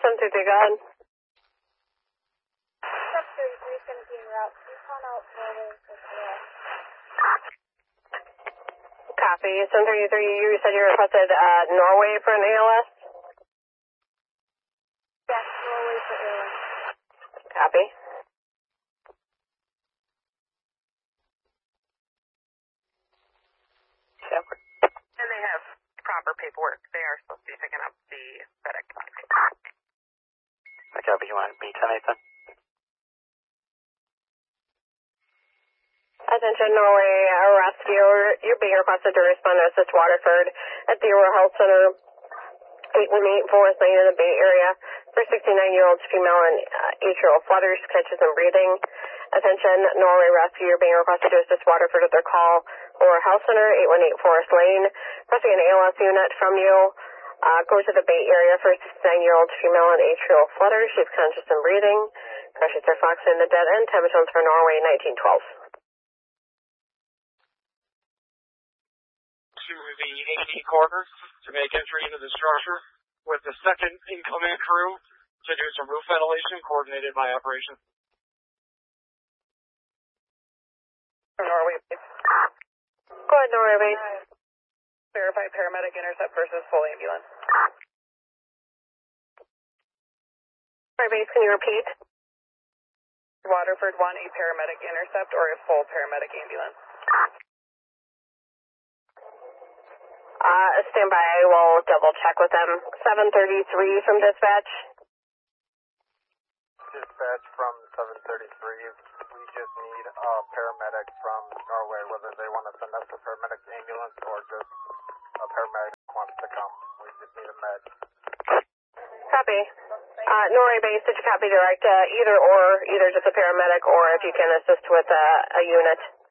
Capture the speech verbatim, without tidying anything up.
seven three three, go ahead. seven thirty-three is going to be en route. Recon out Norway with A L S. Copy. seven thirty-three, you said you requested uh, Norway for an A L S? Yes, Norway for A L S. Copy. And they have proper paperwork. They are supposed to be picking up the FedEx box. Copy, you want B ten, Nathan? Attention, Norway uh, Rescue. You're being requested to respond to assist Waterford at the Aurora Health Center, eight one eight Forest Lane in the Bay Area for sixty-nine-year-old female and uh, eight-year-old flutters, catches, and breathing. Attention, Norway Rescue. You're being requested to assist Waterford at their call, Aurora Health Center, eight one eight Forest Lane. Requesting an A L S unit from you. Uh, go to the Bay Area for sixty-nine-year-old female and eight-year-old flutters. She's conscious and breathing. Crashes are Fox in the dead end. Time zones for Norway, nineteen twelve. To the A D quarters to make entry into the structure with the second incoming crew to do some roof ventilation coordinated by operations. Norway. Go ahead, Norway base. Verify paramedic intercept versus full ambulance. Norway base, can you repeat? Waterford one, a paramedic intercept or a full paramedic ambulance. Uh, stand by, I will double check with them. seven thirty-three from dispatch. Dispatch from seven thirty-three. We just need a paramedic from Norway, whether they want to send us a paramedic ambulance or just a paramedic wants to come. We just need a med. Copy. Uh, Norway base, did you copy direct? Uh, either or, either just a paramedic or if you can assist with uh, a unit.